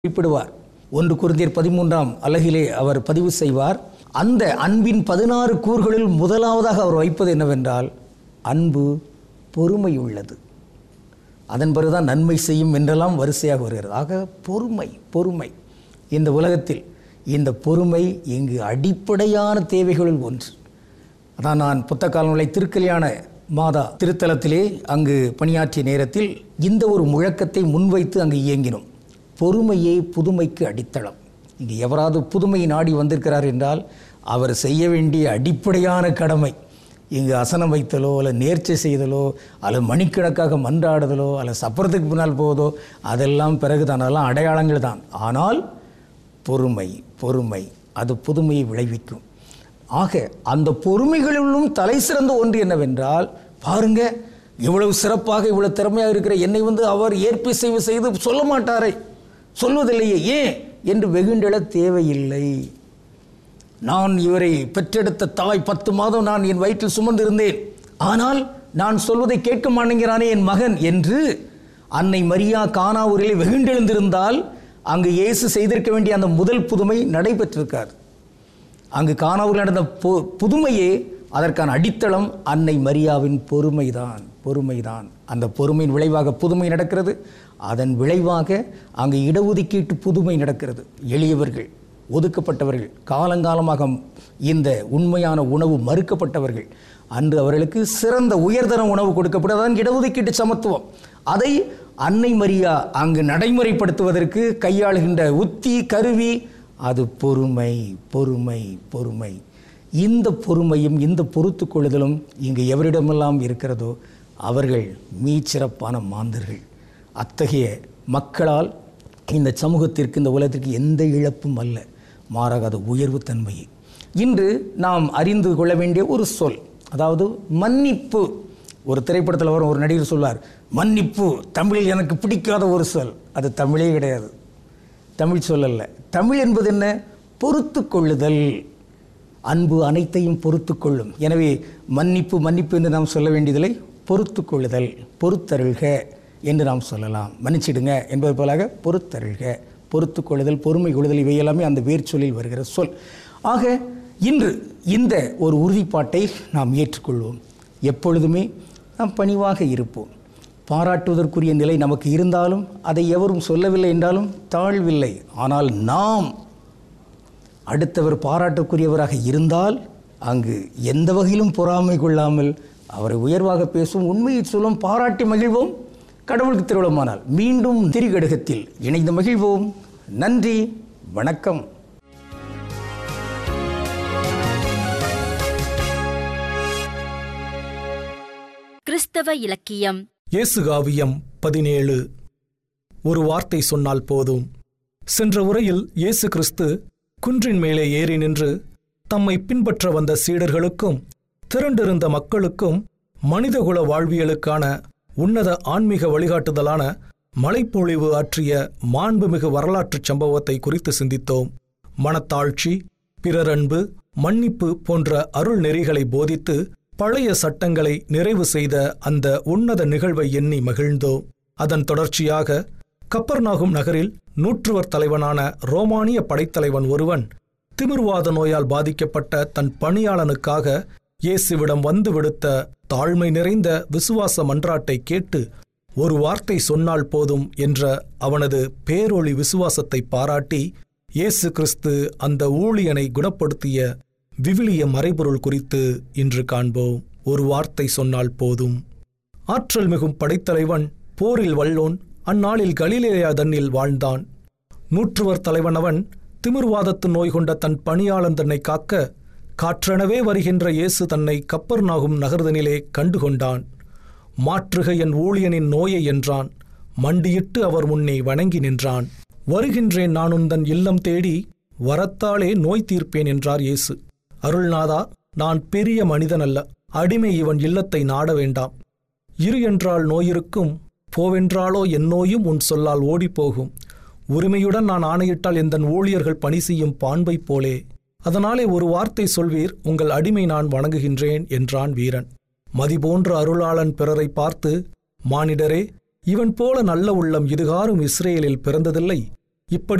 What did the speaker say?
குறிப்பிடுவார். 1 கொரிந்தியர் 13ஆம் அலகிலே அவர் பதிவு செய்வார். அந்த அன்பின் 16 கூறுகளில் முதலாவதாக அவர் வைப்பது என்னவென்றால், அன்பு பொறுமை உள்ளது. அதன் பிறகுதான் நன்மை செய்யும் என்றெல்லாம் வரிசையாக வருகிறது. ஆக பொறுமை இந்த உலகத்தில் இந்த பொறுமை இங்கு அடிப்படையான தேவைகளில் ஒன்று. அதான் நான் புத்தகாலநிலை திருக்கல்யாண மாதா திருத்தலத்திலே அங்கு பணியாற்றிய நேரத்தில் இந்த ஒரு முழக்கத்தை முன்வைத்து அங்கு இயங்கினோம். பொறுமையே புதுமைக்கு அடித்தளம். இங்கு எவராது புதுமை நாடி வந்திருக்கிறார் என்றால் அவர் செய்ய வேண்டிய அடிப்படையான கடமை இங்கு அசனம் வைத்தலோ அல்ல நேர்ச்சை செய்தலோ அல்லது மணிக்கணக்காக மன்றாடுதலோ அல்ல சப்பரத்துக்கு பின்னால் போவதோ அதெல்லாம் பிறகுதான், அதெல்லாம் அடையாளங்கள் தான். ஆனால் பொறுமை அது புதுமையை விளைவிக்கும். ஆக அந்த பொறுமைகளிலும் தலை சிறந்த ஒன்று என்னவென்றால், பாருங்க இவ்வளவு சிறப்பாக இவ்வளவு திறமையாக இருக்கிற என்னை அவர் ஏற்பிசைவு செய்து சொல்ல மாட்டாரே, சொல்வதில்லையே, ஏன் என்று வெகுண்டெழ தேவையில்லை. நான் இவரை பெற்றெடுத்த தாய் 10 மாதம் நான் என் வயிற்றில் சுமந்திருந்தேன், ஆனால் நான் சொல்வதை கேட்க மாட்டேங்கிறானே என் மகன் என்று அன்னை மரியா கானா ஊரிலே வெகுண்டெழுந்திருந்தால் அங்கு இயேசு செய்திருக்க வேண்டிய அந்த முதல் புதுமை நடைபெற்றிருக்கார். அங்கு கானா ஊரில் நடந்த புதுமையே அதற்கான அடித்தளம் அன்னை மரியாவின் பொறுமைதான். அந்த பொறுமையின் விளைவாக புதுமை நடக்கிறது. அதன் விளைவாக அங்கு இடஒதுக்கீட்டு புதுமை நடக்கிறது. எளியவர்கள், ஒதுக்கப்பட்டவர்கள், காலங்காலமாக இந்த உண்மையான உணவு மறுக்கப்பட்டவர்கள், அன்று அவர்களுக்கு சிறந்த உயர்தர உணவு கொடுக்கப்பட்டதான் இடஒதுக்கீட்டு சமத்துவம். அதை அன்னை மரியா அங்கு நடைமுறைப்படுத்துவதற்கு கையாளுகின்ற உத்தி கருவி அது பொறுமை. இந்த பொறுமையும் இந்த பொறுத்து கொள்ளுதலும் இங்கு எவரிடமெல்லாம் இருக்கிறதோ அவர்கள் மீச்சிறப்பான மாந்தர்கள். அத்தகைய மக்களால் இந்த சமூகத்திற்கு, இந்த உலகத்திற்கு எந்த இழப்பும் அல்ல, மாறாக அது உயர்வு தன்மையை. இன்று நாம் அறிந்து கொள்ள வேண்டிய ஒரு சொல், அதாவது மன்னிப்பு. ஒரு திரைப்படத்தில் வரும் ஒரு நடிகர் சொல்வார், மன்னிப்பு தமிழில் எனக்கு பிடிக்காத ஒரு சொல். அது தமிழே கிடையாது, தமிழ் சொல் அல்ல. தமிழ் என்பது என்ன? பொறுத்து கொள்ளுதல். அன்பு அனைத்தையும் பொறுத்து கொள்ளும். எனவே மன்னிப்பு என்று நாம் சொல்ல வேண்டியதில்லை, பொறுத்து கொள்ளுதல், பொறுத்தருள்க என்று நாம் சொல்லலாம். மன்னிச்சிடுங்க என்பது போலாக பொறுத்தருள்க, பொறுத்து கொள்ளுதல், பொறுமை கொள்ளுதல், இவை எல்லாமே அந்த வேர் சொல்லில் வருகிற சொல். ஆக இன்று இந்த ஒரு உறுதிப்பாட்டை நாம் ஏற்றுக்கொள்வோம். எப்பொழுதுமே நாம் பணிவாக இருப்போம். பாராட்டுவதற்குரிய நிலை நமக்கு இருந்தாலும் அதை எவரும் சொல்லவில்லை என்றாலும் தாழ்வில்லை. ஆனால் நாம் அடுத்தவர் பாராட்டுக்குரியவராக இருந்தால் அங்கு எந்த வகையிலும் பொறாமை கொள்ளாமல் அவரை உயர்வாக பேசும், உண்மையை சொல்லும், பாராட்டி மகிழ்வோம். கடவுளுக்கு திருவிழமானால் மீண்டும் திரிகடுகத்தில் இணைந்து மகிழ்வோம். நன்றி, வணக்கம். கிறிஸ்தவ இலக்கியம். இயேசுகாவியம் 17. ஒரு வார்த்தை சொன்னால் போதும். சென்ற உரையில் இயேசு கிறிஸ்து குன்றின் மேலே ஏறி நின்று தம்மை பின்பற்ற வந்த சீடர்களுக்கும் திரண்டிருந்த மக்களுக்கும் மனிதகுல வாழ்வியலுக்கான உன்னத ஆன்மீக வழிகாட்டுதலான மலைப்பொழிவு ஆற்றிய மாண்புமிகு வரலாற்றுச் சம்பவத்தை குறித்து சிந்தித்தோம். மனத்தாழ்ச்சி, பிறரன்பு, மன்னிப்பு போன்ற அருள் நெறிகளை போதித்து பழைய சட்டங்களை நிறைவு செய்த அந்த உன்னத நிகழ்வை எண்ணி மகிழ்ந்தோம். அதன் தொடர்ச்சியாக கப்பர்நாகும் நகரில் நூற்றுவர் தலைவனான ரோமானிய படைத்தலைவன் ஒருவன் திமிர்வாத நோயால் பாதிக்கப்பட்ட தன் பணியாளனுக்காக இயேசுவிடம் வந்து விடுத்த தாழ்மை நிறைந்த விசுவாச மன்றாட்டை கேட்டு ஒரு வார்த்தை சொன்னால் போதும் என்ற அவனது பேரொளி விசுவாசத்தை பாராட்டி இயேசு கிறிஸ்து அந்த ஊழியனை குணப்படுத்திய விவிலிய மறைபொருள் குறித்து இன்று காண்போம். ஒரு வார்த்தை சொன்னால் போதும். ஆற்றல் மிகும் படைத்தலைவன், போரில் வல்லோன், அந்நாளில் கலிலேயா தன்னில் வாழ்ந்தான். நூற்றுவர் தலைவனவன் திமிர்வாதத்து நோய் கொண்ட தன் பணியாளன் தன்னை காக்க காற்றெனவே வருகின்ற இயேசு தன்னை கப்பர்நாகும் நகர்தனிலே கண்டுகொண்டான். மாற்றுக என் ஊழியனின் நோயை என்றான். மண்டியிட்டு அவர் முன்னே வணங்கி நின்றான். வருகின்றேன் நான் உந்தன் இல்லம் தேடி, வரத்தாலே நோய் தீர்ப்பேன் என்றார் இயேசு. அருள்நாதா, நான் பெரிய மனிதன் அல்ல, அடிமை, இவன் இல்லத்தை நாட வேண்டாம். இரு என்றால் நோயிருக்கும், போவென்றாலோ என் நோயும் உன் சொல்லால் ஓடிப்போகும். உரிமையுடன் நான் ஆணையிட்டால் எந்தன் ஊழியர்கள் பணி செய்யும் பான்பை போலே. அதனாலே ஒரு வார்த்தை சொல்வீர், உங்கள் அடிமை நான் வணங்குகின்றேன் என்றான் வீரன். மதிபோன்ற அருளாளன் பிறரை பார்த்து, மானிடரே, இவன் போல நல்ல உள்ளம் இதுகாரும் இஸ்ரேலில் பிறந்ததில்லை. இப்படி